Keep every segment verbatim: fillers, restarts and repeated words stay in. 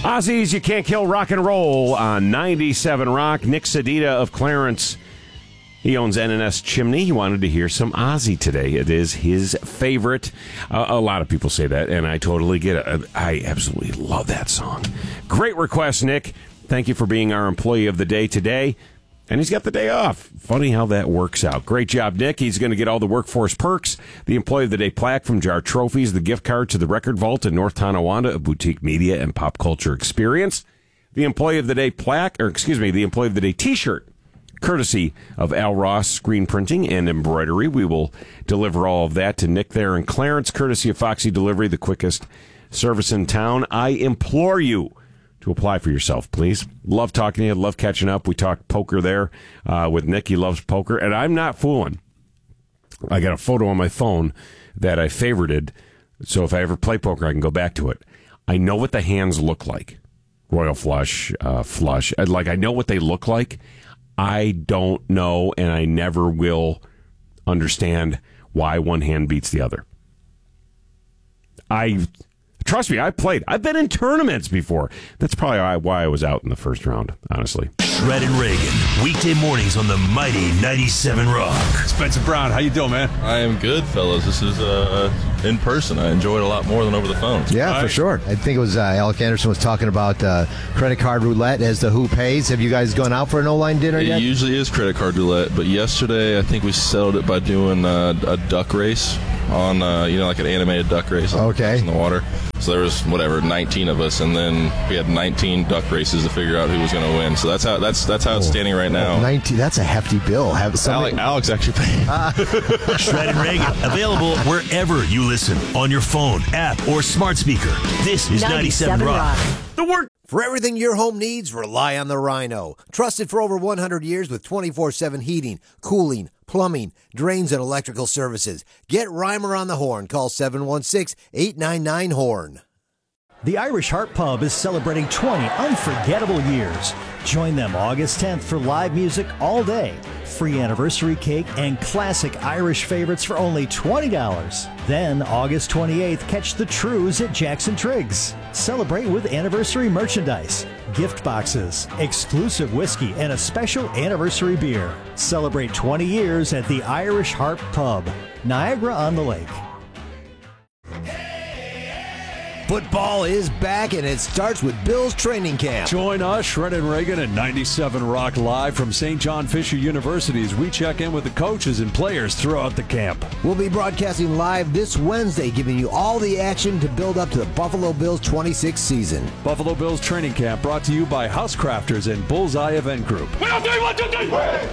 Ozzy's You Can't Kill Rock and Roll on ninety-seven Rock. Nick Sedita of Clarence. He owns N and S Chimney. He wanted to hear some Ozzy today. It is his favorite. Uh, a lot of people say that, and I totally get it. I absolutely love that song. Great request, Nick. Thank you for being our employee of the day today. And he's got the day off. Funny how that works out. Great job, Nick. He's going to get all the workforce perks, the Employee of the Day plaque from Jar Trophies, the gift card to the Record Vault in North Tonawanda, a boutique media and pop culture experience, the Employee of the Day plaque, or excuse me, the Employee of the Day t-shirt, courtesy of Al Ross Screen Printing and Embroidery. We will deliver all of that to Nick there in Clarence, courtesy of Foxy Delivery, the quickest service in town. I implore you to apply for yourself, please. Love talking to you. Love catching up. We talked poker there uh, with Nick. He loves poker. And I'm not fooling. I got a photo on my phone that I favorited. So if I ever play poker, I can go back to it. I know what the hands look like. Royal flush, uh, flush. Like, I know what they look like. I don't know, and I never will understand why one hand beats the other. I... Trust me, I played. I've been in tournaments before. That's probably why I was out in the first round, honestly. Shred and Reagan, weekday mornings on the mighty ninety-seven Rock. Spencer Brown, how you doing, man? I am good, fellas. This is uh, in person. I enjoy it a lot more than over the phone. Yeah, All for right. sure. I think it was uh, Alec Anderson was talking about uh, credit card roulette as the who pays. Have you guys gone out for an O-line dinner It yet? usually is credit card roulette, but yesterday I think we settled it by doing uh, a duck race on, uh, you know, like an animated duck race on Okay. in the water. So there was, whatever, nineteen of us, and then we had nineteen duck races to figure out who was going to win. So that's how that's that's how it's standing right now. nineteen, that's a hefty bill. Have somebody, Alex, Alex actually paid. Shred and Reagan, available wherever you listen, on your phone, app, or smart speaker. This is ninety-seven Rock. The word. For everything your home needs, rely on the Rhino. Trusted for over one hundred years with twenty-four seven heating, cooling, plumbing, drains, and electrical services. Get Reimer on the horn. Call seven one six, eight nine nine, horn. The Irish Heart Pub is celebrating twenty unforgettable years. Join them August tenth for live music all day, free anniversary cake, and classic Irish favorites for only twenty dollars. Then August twenty-eighth, catch the Trues at Jackson Triggs. Celebrate with anniversary merchandise, gift boxes, exclusive whiskey, and a special anniversary beer. Celebrate twenty years at the Irish Heart Pub, Niagara-on-the-Lake. Football is back, and it starts with Bill's training camp. Join us, Shred and Reagan, at ninety-seven Rock live from Saint John Fisher University as we check in with the coaches and players throughout the camp. We'll be broadcasting live this Wednesday, giving you all the action to build up to the Buffalo Bills twenty-sixth season. Buffalo Bills training camp brought to you by Housecrafters and Bullseye Event Group. One, two, one, two, three.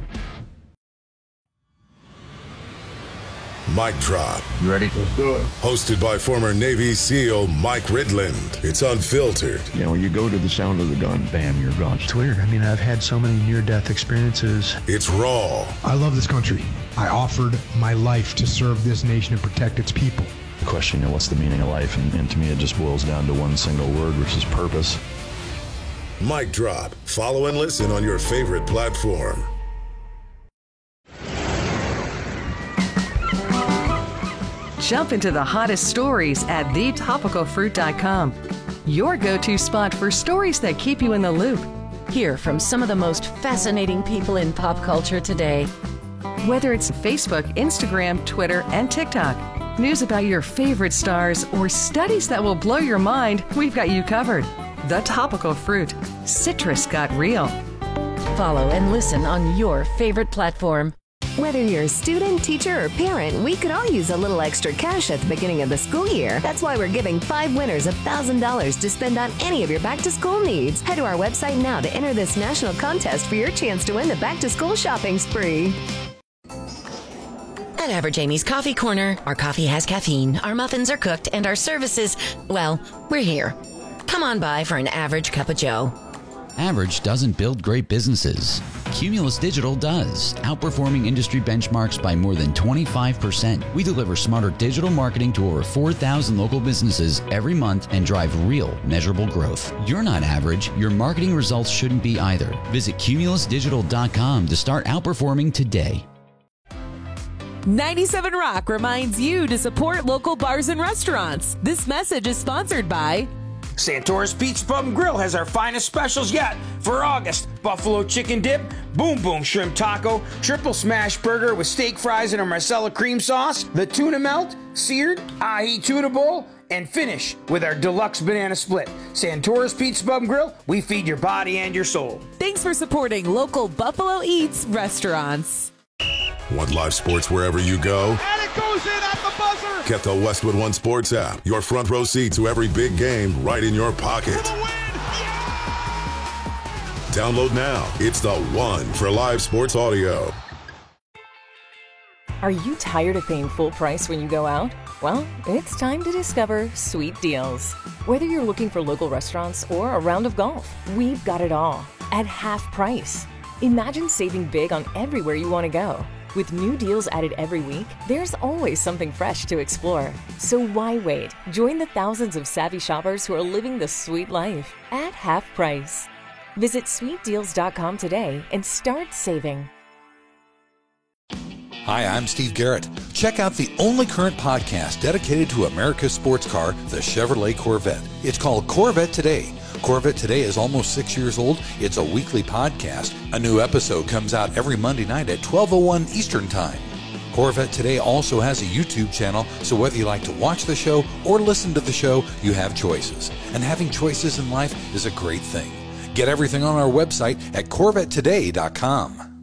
Mic Drop. You ready? Let's do it. Hosted by former Navy SEAL Mike Ridland. It's unfiltered. You know, when you go to the sound of the gun, bam, you're gone. It's weird. I mean, I've had so many near-death experiences. It's raw. I love this country. I offered my life to serve this nation and protect its people. The question, you know, what's the meaning of life? And, and to me, it just boils down to one single word, which is purpose. Mic Drop. Follow and listen on your favorite platform. Jump into the hottest stories at the topical fruit dot com. Your go-to spot for stories that keep you in the loop. Hear from some of the most fascinating people in pop culture today. Whether it's Facebook, Instagram, Twitter, and TikTok, news about your favorite stars, or studies that will blow your mind, we've got you covered. The Topical Fruit. Citrus got real. Follow and listen on your favorite platform. Whether you're a student, teacher, or parent, we could all use a little extra cash at the beginning of the school year. That's why we're giving five winners one thousand dollars to spend on any of your back-to-school needs. Head to our website now to enter this national contest for your chance to win the back-to-school shopping spree. At Average Amy's Coffee Corner, our coffee has caffeine, our muffins are cooked, and our services, well, we're here. Come on by for an average cup of joe. Average doesn't build great businesses. Cumulus Digital does, outperforming industry benchmarks by more than twenty-five percent. We deliver smarter digital marketing to over four thousand local businesses every month and drive real, measurable growth. You're not average. Your marketing results shouldn't be either. Visit cumulus digital dot com to start outperforming today. ninety-seven Rock reminds you to support local bars and restaurants. This message is sponsored by Santora's Pizza Pub and Grill has our finest specials yet for August. Buffalo chicken dip, boom boom shrimp taco, triple smash burger with steak fries and a Marcella cream sauce, the tuna melt, seared, ahi tuna bowl, and finish with our deluxe banana split. Santora's Pizza Pub and Grill, we feed your body and your soul. Thanks for supporting local Buffalo Eats restaurants. Want live sports wherever you go? And it goes in at the buzzer! Get the Westwood One Sports app. Your front row seat to every big game right in your pocket. Download now. It's the one for live sports audio. Are you tired of paying full price when you go out? Well, it's time to discover Sweet Deals. Whether you're looking for local restaurants or a round of golf, we've got it all at half price. Imagine saving big on everywhere you want to go. With new deals added every week, there's always something fresh to explore. So why wait? Join the thousands of savvy shoppers who are living the sweet life at half price. Visit sweet deals dot com today and start saving. Hi, I'm Steve Garrett. Check out the only current podcast dedicated to America's sports car, the Chevrolet Corvette. It's called Corvette Today. Corvette Today is almost six years old. It's a weekly podcast. A new episode comes out every Monday night at twelve oh one Eastern Time. Corvette Today also has a YouTube channel, so whether you like to watch the show or listen to the show, you have choices. And having choices in life is a great thing. Get everything on our website at corvette today dot com.